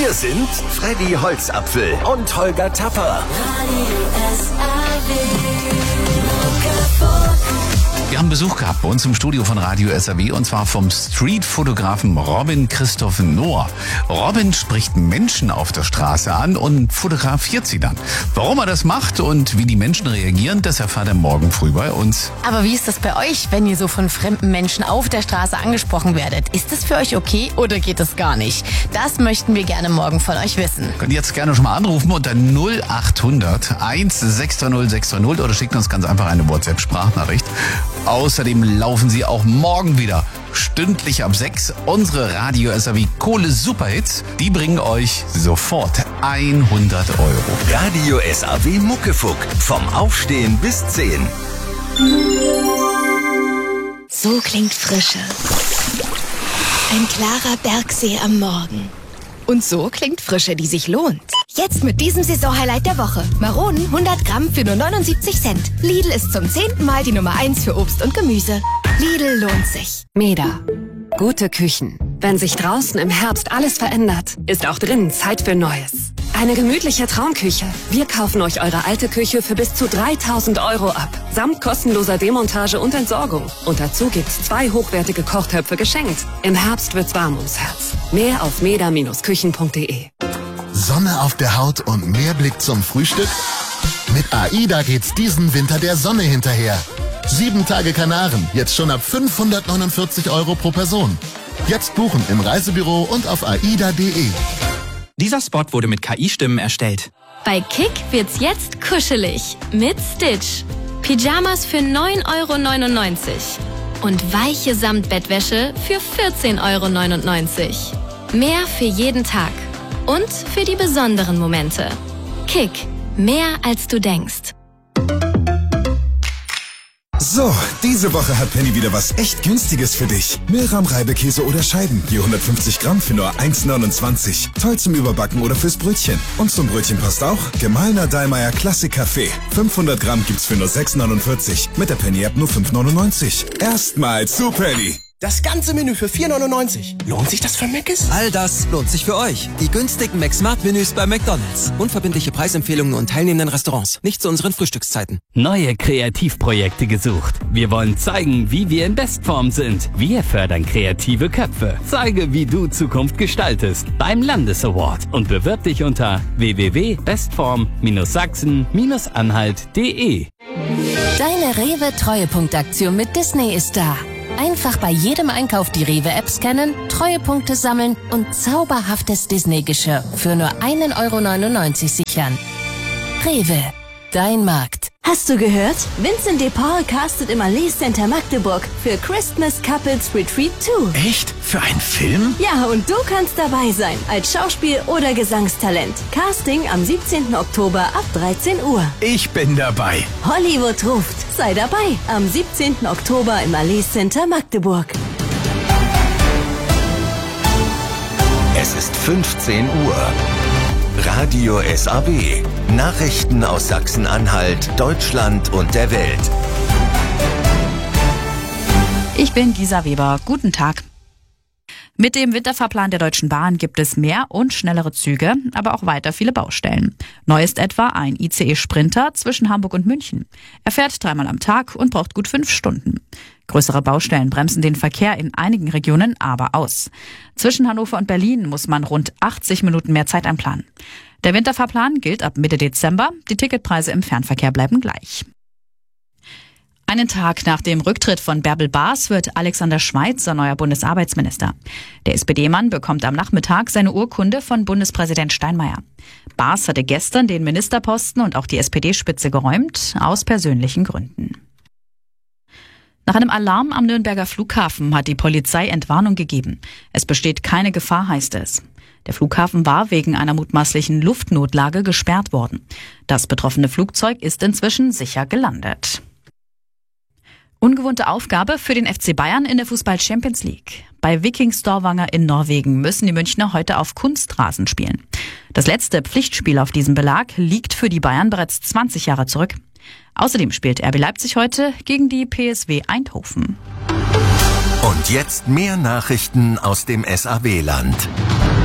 Hier sind Freddy Holzapfel und Holger Tapper. Wir haben Besuch gehabt bei uns im Studio von Radio SAW und zwar vom Streetfotografen Robin Christoph Nohr. Robin spricht Menschen auf der Straße an und fotografiert sie dann. Warum er das macht und wie die Menschen reagieren, das erfahrt er morgen früh bei uns. Aber wie ist das bei euch, wenn ihr so von fremden Menschen auf der Straße angesprochen werdet? Ist das für euch okay oder geht das gar nicht? Das möchten wir gerne morgen von euch wissen. Könnt ihr jetzt gerne schon mal anrufen unter 0800 1630 630 oder schickt uns ganz einfach eine WhatsApp-Sprachnachricht. Außerdem laufen sie auch morgen wieder stündlich ab 6. Unsere Radio SAW Kohle Superhits, die bringen euch sofort 100 €. Radio SAW Muckefuck. Vom Aufstehen bis 10. So klingt Frische. Ein klarer Bergsee am Morgen. Und so klingt Frische, die sich lohnt. Jetzt mit diesem Saisonhighlight der Woche. Maronen 100 Gramm für nur 79 Cent. Lidl ist zum 10. Mal die Nummer 1 für Obst und Gemüse. Lidl lohnt sich. Meda. Gute Küchen. Wenn sich draußen im Herbst alles verändert, ist auch drinnen Zeit für Neues. Eine gemütliche Traumküche. Wir kaufen euch eure alte Küche für bis zu 3.000 € ab. Samt kostenloser Demontage und Entsorgung. Und dazu gibt's 2 hochwertige Kochtöpfe geschenkt. Im Herbst wird's warm ums Herz. Mehr auf meda-küchen.de. Sonne auf der Haut und mehr Blick zum Frühstück? Mit AIDA geht's diesen Winter der Sonne hinterher. 7 Tage Kanaren, jetzt schon ab 549 € pro Person. Jetzt buchen im Reisebüro und auf aida.de. Dieser Spot wurde mit KI-Stimmen erstellt. Bei Kick wird's jetzt kuschelig mit Stitch. Pyjamas für 9,99 € und weiche Samtbettwäsche für 14,99 €. Mehr für jeden Tag und für die besonderen Momente. Kick, mehr als du denkst. So, diese Woche hat Penny wieder was echt Günstiges für dich. Milram Reibekäse oder Scheiben, je 150 Gramm für nur 1,29. Toll zum Überbacken oder fürs Brötchen. Und zum Brötchen passt auch gemahlener Dallmayr Klassik Kaffee. 500 Gramm gibt's für nur 6,49. Mit der Penny-App nur 5,99. Erstmal zu Penny. Das ganze Menü für 4,99. Lohnt sich das für Mc's? All das lohnt sich für euch. Die günstigen McSmart-Menüs bei McDonald's. Unverbindliche Preisempfehlungen und teilnehmenden Restaurants. Nicht zu unseren Frühstückszeiten. Neue Kreativprojekte gesucht. Wir wollen zeigen, wie wir in Bestform sind. Wir fördern kreative Köpfe. Zeige, wie du Zukunft gestaltest. Beim Landesaward. Und bewirb dich unter www.bestform-sachsen-anhalt.de. Deine Rewe-Treuepunktaktion mit Disney ist da. Einfach bei jedem Einkauf die Rewe-App scannen, Treuepunkte sammeln und zauberhaftes Disney-Geschirr für nur 1,99 € sichern. Rewe, dein Markt. Hast du gehört? Vincent de Paul castet im Allee Center Magdeburg für Christmas Couples Retreat 2. Echt? Für einen Film? Ja, und du kannst dabei sein, als Schauspiel- oder Gesangstalent. Casting am 17. Oktober ab 13 Uhr. Ich bin dabei. Hollywood ruft. Sei dabei am 17. Oktober im Allee Center Magdeburg. Es ist 15 Uhr. Radio SAW. Nachrichten aus Sachsen-Anhalt, Deutschland und der Welt. Ich bin Gisa Weber. Guten Tag. Mit dem Winterfahrplan der Deutschen Bahn gibt es mehr und schnellere Züge, aber auch weiter viele Baustellen. Neu ist etwa ein ICE Sprinter zwischen Hamburg und München. Er fährt 3-mal am Tag und braucht gut 5 Stunden. Größere Baustellen bremsen den Verkehr in einigen Regionen aber aus. Zwischen Hannover und Berlin muss man rund 80 Minuten mehr Zeit einplanen. Der Winterfahrplan gilt ab Mitte Dezember. Die Ticketpreise im Fernverkehr bleiben gleich. Einen Tag nach dem Rücktritt von Bärbel Baas wird Alexander Schweitzer neuer Bundesarbeitsminister. Der SPD-Mann bekommt am Nachmittag seine Urkunde von Bundespräsident Steinmeier. Baas hatte gestern den Ministerposten und auch die SPD-Spitze geräumt, aus persönlichen Gründen. Nach einem Alarm am Nürnberger Flughafen hat die Polizei Entwarnung gegeben. Es besteht keine Gefahr, heißt es. Der Flughafen war wegen einer mutmaßlichen Luftnotlage gesperrt worden. Das betroffene Flugzeug ist inzwischen sicher gelandet. Ungewohnte Aufgabe für den FC Bayern in der Fußball-Champions League. Bei Viking Stavanger in Norwegen müssen die Münchner heute auf Kunstrasen spielen. Das letzte Pflichtspiel auf diesem Belag liegt für die Bayern bereits 20 Jahre zurück. Außerdem spielt RB Leipzig heute gegen die PSW Eindhoven. Und jetzt mehr Nachrichten aus dem SAW-Land.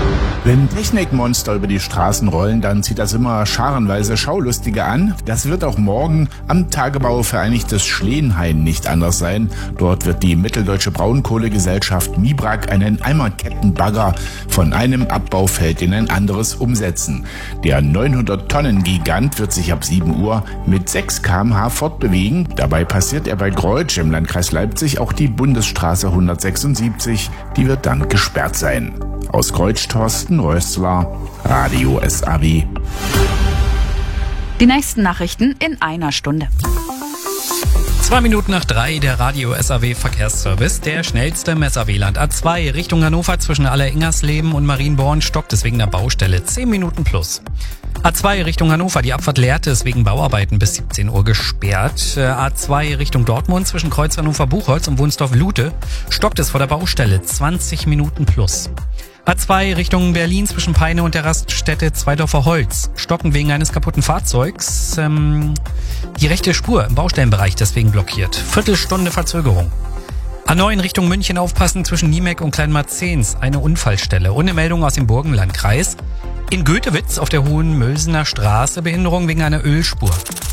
Wenn Technikmonster über die Straßen rollen, dann zieht das immer scharenweise Schaulustige an. Das wird auch morgen am Tagebau Vereinigtes Schleenhain nicht anders sein. Dort wird die Mitteldeutsche Braunkohlegesellschaft MIBRAG einen Eimerkettenbagger von einem Abbaufeld in ein anderes umsetzen. Der 900-Tonnen-Gigant wird sich ab 7 Uhr mit 6 km/h fortbewegen. Dabei passiert er bei Greutsch im Landkreis Leipzig auch die Bundesstraße 176. Die wird dann gesperrt sein. Aus Greutsch, Thorsten Rössler, Radio SAW. Die nächsten Nachrichten in einer Stunde. 2 Minuten nach 3, der Radio SAW Verkehrsservice. Der schnellste im SAW-Land. A2 Richtung Hannover zwischen Aller-Ingersleben und Marienborn stoppt es wegen der Baustelle. 10 Minuten plus. A2 Richtung Hannover, die Abfahrt Lehrte ist wegen Bauarbeiten bis 17 Uhr gesperrt. A2 Richtung Dortmund zwischen Kreuz Hannover-Buchholz und Wunsdorf-Lute stoppt es vor der Baustelle. 20 Minuten plus. A2 Richtung Berlin zwischen Peine und der Raststätte Zweidorfer Holz stoppen wegen eines kaputten Fahrzeugs. Die rechte Spur im Baustellenbereich deswegen blockiert. Viertelstunde Verzögerung. A9 Richtung München aufpassen zwischen Niemeck und Kleinmarzens. Eine Unfallstelle. Und eine Meldung aus dem Burgenlandkreis. In Götewitz auf der Hohenmölsener Straße Behinderung wegen einer Ölspur.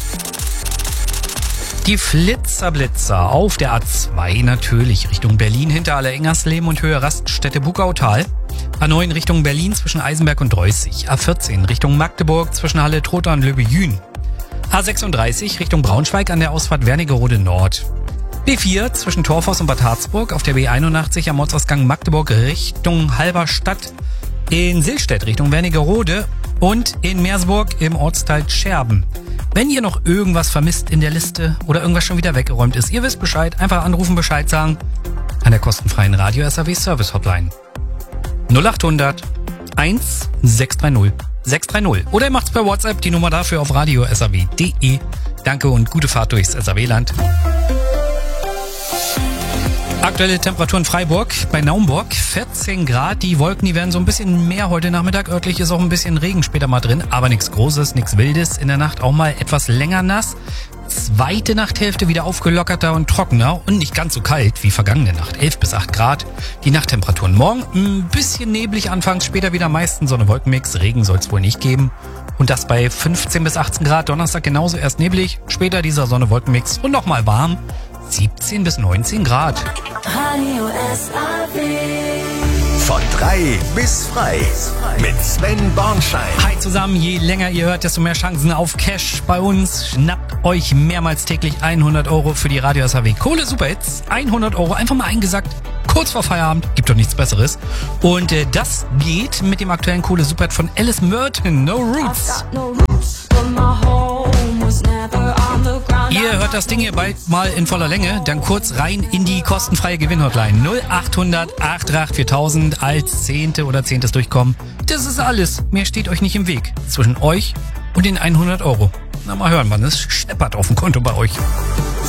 Die Flitzer auf der A2 natürlich Richtung Berlin hinter Aller-Ingersleben und Höhe Raststätte Bugautal. A9 Richtung Berlin zwischen Eisenberg und Dreußig. A14 Richtung Magdeburg zwischen Halle-Trotha und Löbejün. A36 Richtung Braunschweig an der Ausfahrt Wernigerode Nord. B4 zwischen Torfhaus und Bad Harzburg auf der B81 am Ortsausgang Magdeburg Richtung Halberstadt. In Silstedt Richtung Wernigerode und in Meersburg im Ortsteil Scherben. Wenn ihr noch irgendwas vermisst in der Liste oder irgendwas schon wieder weggeräumt ist, ihr wisst Bescheid, einfach anrufen, Bescheid sagen an der kostenfreien Radio SAW Service Hotline. 0800 1630 630. Oder ihr macht's per WhatsApp, die Nummer dafür auf radiosaw.de. Danke und gute Fahrt durchs SAW-Land. Aktuelle Temperatur in Freiburg, bei Naumburg 14 Grad. Die Wolken, die werden so ein bisschen mehr heute Nachmittag. Örtlich ist auch ein bisschen Regen später mal drin, aber nichts Großes, nichts Wildes. In der Nacht auch mal etwas länger nass. Zweite Nachthälfte wieder aufgelockerter und trockener und nicht ganz so kalt wie vergangene Nacht. 11 bis 8 Grad. Die Nachttemperaturen morgen ein bisschen neblig anfangs, später wieder meistens Sonne-Wolkenmix. Regen soll es wohl nicht geben. Und das bei 15 bis 18 Grad. Donnerstag genauso erst neblig, später dieser Sonne-Wolkenmix und nochmal warm. 17 bis 19 Grad. Radio SAW. Von 3 bis frei. Mit Sven Bornschein. Hi zusammen, je länger ihr hört, desto mehr Chancen auf Cash bei uns. Schnappt euch mehrmals täglich 100 € für die Radio SAW Kohle Superhits. 100 €, einfach mal eingesackt. Kurz vor Feierabend, gibt doch nichts Besseres. Und das geht mit dem aktuellen Kohle Superhit von Alice Merton, No Roots. Ihr hört das Ding hier bald mal in voller Länge, dann kurz rein in die kostenfreie Gewinnhotline 0800 888 4000 als Zehnte oder Zehntes durchkommen. Das ist alles, mehr steht euch nicht im Weg zwischen euch und den 100 €. Na mal hören, wann es scheppert auf dem Konto bei euch.